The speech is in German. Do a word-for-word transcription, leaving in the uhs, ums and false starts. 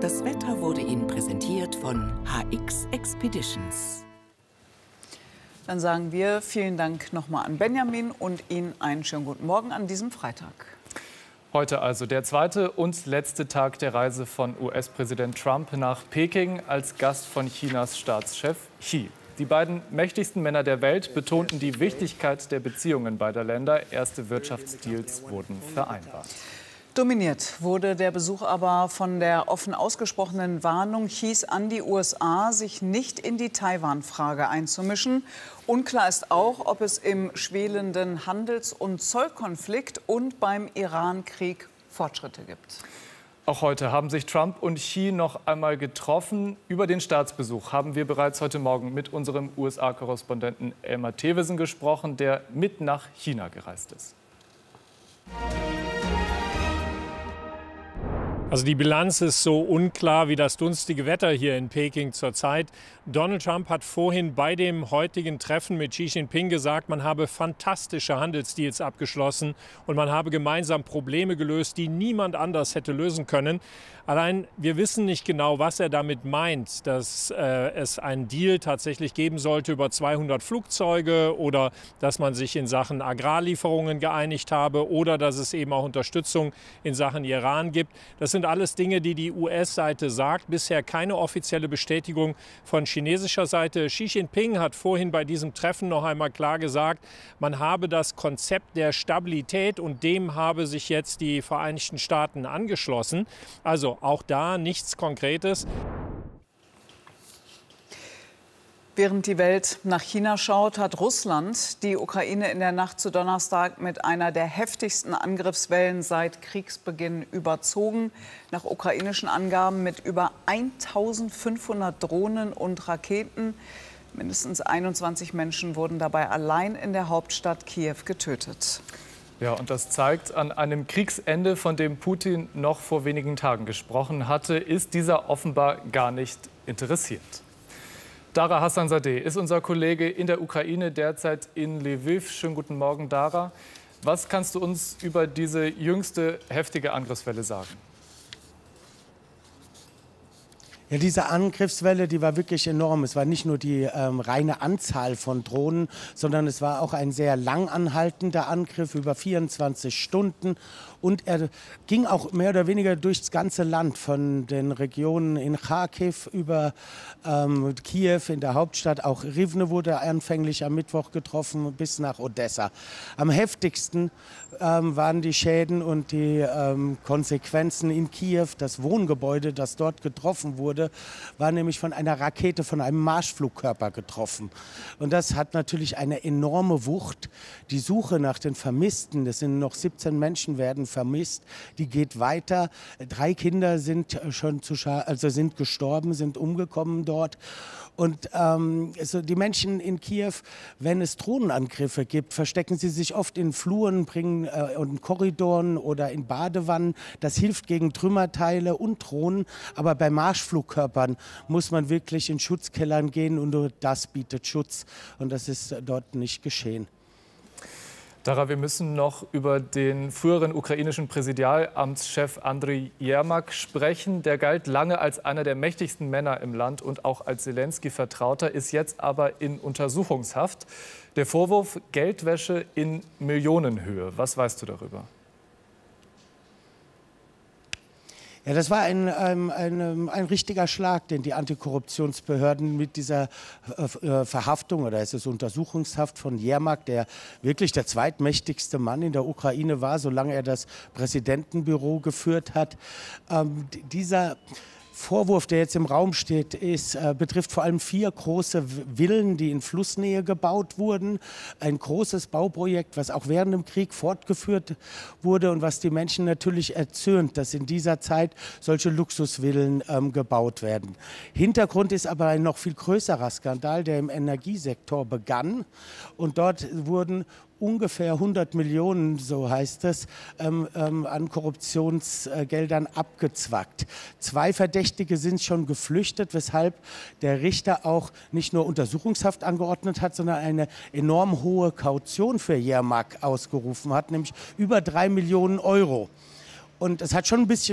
Das Wetter wurde Ihnen präsentiert von H X Expeditions. Dann sagen wir vielen Dank nochmal an Benjamin und Ihnen einen schönen guten Morgen an diesem Freitag. Heute also der zweite und letzte Tag der Reise von U S-Präsident Trump nach Peking als Gast von Chinas Staatschef Xi. Die beiden mächtigsten Männer der Welt betonten die Wichtigkeit der Beziehungen beider Länder. Erste Wirtschaftsdeals wurden vereinbart. Dominiert wurde der Besuch aber von der offen ausgesprochenen Warnung Xis an die U S A, sich nicht in die Taiwan-Frage einzumischen. Unklar ist auch, ob es im schwelenden Handels- und Zollkonflikt und beim Iran-Krieg Fortschritte gibt. Auch heute haben sich Trump und Xi noch einmal getroffen. Über den Staatsbesuch haben wir bereits heute Morgen mit unserem U S A-Korrespondenten Elmar Thewesen gesprochen, der mit nach China gereist ist. Also die Bilanz ist so unklar wie das dunstige Wetter hier in Peking zurzeit. Donald Trump hat vorhin bei dem heutigen Treffen mit Xi Jinping gesagt, man habe fantastische Handelsdeals abgeschlossen und man habe gemeinsam Probleme gelöst, die niemand anders hätte lösen können. Allein wir wissen nicht genau, was er damit meint, dass äh, es einen Deal tatsächlich geben sollte über zweihundert Flugzeuge oder dass man sich in Sachen Agrarlieferungen geeinigt habe oder dass es eben auch Unterstützung in Sachen Iran gibt. Das sind alles Dinge, die die U S-Seite sagt. Bisher keine offizielle Bestätigung von chinesischer Seite. Xi Jinping hat vorhin bei diesem Treffen noch einmal klar gesagt, man habe das Konzept der Stabilität und dem habe sich jetzt die Vereinigten Staaten angeschlossen. Also auch da nichts Konkretes. Während die Welt nach China schaut, hat Russland die Ukraine in der Nacht zu Donnerstag mit einer der heftigsten Angriffswellen seit Kriegsbeginn überzogen. Nach ukrainischen Angaben mit über eintausendfünfhundert Drohnen und Raketen. Mindestens einundzwanzig Menschen wurden dabei allein in der Hauptstadt Kiew getötet. Ja, und das zeigt, an einem Kriegsende, von dem Putin noch vor wenigen Tagen gesprochen hatte, ist dieser offenbar gar nicht interessiert. Dara Hassanzadeh ist unser Kollege in der Ukraine, derzeit in Lviv. Schönen guten Morgen, Dara. Was kannst du uns über diese jüngste heftige Angriffswelle sagen? Ja, diese Angriffswelle, die war wirklich enorm. Es war nicht nur die ähm, reine Anzahl von Drohnen, sondern es war auch ein sehr lang anhaltender Angriff über vierundzwanzig Stunden. Und er ging auch mehr oder weniger durchs ganze Land, von den Regionen in Kharkiv über ähm, Kiew in der Hauptstadt. Auch Rivne wurde anfänglich am Mittwoch getroffen, bis nach Odessa. Am heftigsten ähm, waren die Schäden und die ähm, Konsequenzen in Kiew. Das Wohngebäude, das dort getroffen wurde, war nämlich von einer Rakete, von einem Marschflugkörper getroffen. Und das hat natürlich eine enorme Wucht. Die Suche nach den Vermissten, das sind noch siebzehn Menschen, werden vermisst, die geht weiter. Drei Kinder sind schon zu also sind gestorben, sind umgekommen dort. Und ähm, also die Menschen in Kiew, wenn es Drohnenangriffe gibt, verstecken sie sich oft in Fluren, bringen äh, in Korridoren oder in Badewannen. Das hilft gegen Trümmerteile und Drohnen. Aber bei Marschflugkörpern muss man wirklich in Schutzkellern gehen und nur das bietet Schutz. Und das ist dort nicht geschehen. Dara, wir müssen noch über den früheren ukrainischen Präsidialamtschef Andriy Jermak sprechen. Der galt lange als einer der mächtigsten Männer im Land und auch als Selenskyj-Vertrauter, ist jetzt aber in Untersuchungshaft. Der Vorwurf Geldwäsche in Millionenhöhe. Was weißt du darüber? Ja, das war ein, ein, ein, ein richtiger Schlag, den die Antikorruptionsbehörden mit dieser äh, Verhaftung, oder es ist Untersuchungshaft von Jermak, der wirklich der zweitmächtigste Mann in der Ukraine war, solange er das Präsidentenbüro geführt hat. Ähm, dieser Vorwurf, der jetzt im Raum steht, ist, äh, betrifft vor allem vier große Villen, die in Flussnähe gebaut wurden. Ein großes Bauprojekt, was auch während dem Krieg fortgeführt wurde und was die Menschen natürlich erzürnt, dass in dieser Zeit solche Luxusvillen ähm, gebaut werden. Hintergrund ist aber ein noch viel größerer Skandal, der im Energiesektor begann. Und dort wurden ungefähr hundert Millionen, so heißt es, ähm, ähm, an Korruptionsgeldern abgezwackt. Zwei Verdächtige sind schon geflüchtet, weshalb der Richter auch nicht nur Untersuchungshaft angeordnet hat, sondern eine enorm hohe Kaution für Jermak ausgerufen hat, nämlich über drei Millionen Euro. Und es hat schon ein bisschen